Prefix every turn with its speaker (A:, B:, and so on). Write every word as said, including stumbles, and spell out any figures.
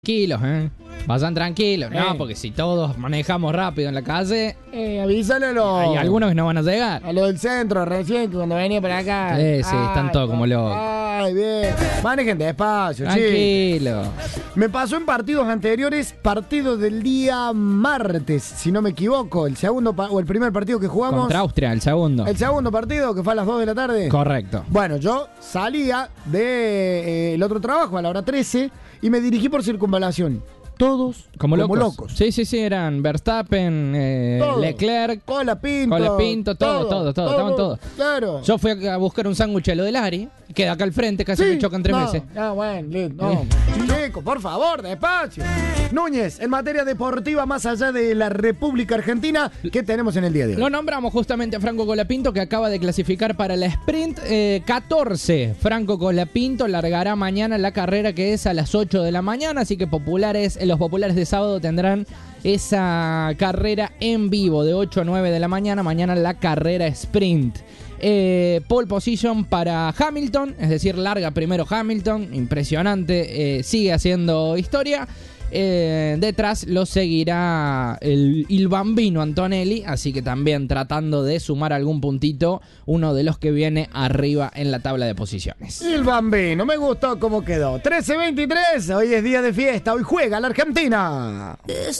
A: Tranquilos, ¿eh? Vayan tranquilos, ¿no?
B: Eh.
A: Porque si todos manejamos rápido en la calle,
B: Eh, avísale a los...
A: hay algunos que no van a llegar.
B: A los del centro, recién, que cuando venía para acá.
A: Sí, sí, están todos como locos.
B: Ay, bien. Manejen despacio, sí.
A: Tranquilo.
B: Me pasó en partidos anteriores, partido del día martes, si no me equivoco. El segundo pa- o el primer partido que jugamos.
A: Contra Austria, el segundo.
B: El segundo partido, que fue a las dos de la tarde.
A: Correcto.
B: Bueno, yo salía del de, otro trabajo a la hora trece y me dirigí por circunvalación. Todos
A: Como,
B: como
A: locos.
B: locos.
A: Sí, sí, sí, eran Verstappen, eh,
B: Todos.
A: Leclerc.
B: Cola Pinto.
A: Cola Pinto, todo, todo, todo, estaban todos.
B: Claro.
A: Yo fui a buscar un sándwich a lo del Ari, queda acá al frente, casi me chocan tres
B: no.
A: veces.
B: Ah, bueno, listo. No. Chicos, por favor, despacio. Núñez, en materia deportiva, más allá de la República Argentina, ¿qué tenemos en el día de hoy?
A: Lo nombramos justamente a Franco Colapinto, que acaba de clasificar para la Sprint eh, catorce. Franco Colapinto largará mañana la carrera, que es a las ocho de la mañana, así que populares, eh, los populares de sábado tendrán esa carrera en vivo de ocho a nueve de la mañana. Mañana la carrera sprint. Eh, pole position para Hamilton, es decir, larga primero Hamilton, impresionante, eh, sigue haciendo historia. Eh, detrás lo seguirá el, el bambino Antonelli, así que también tratando de sumar algún puntito, uno de los que viene arriba en la tabla de posiciones.
B: El bambino, me gustó cómo quedó. trece veintitrés, hoy es día de fiesta, hoy juega la Argentina.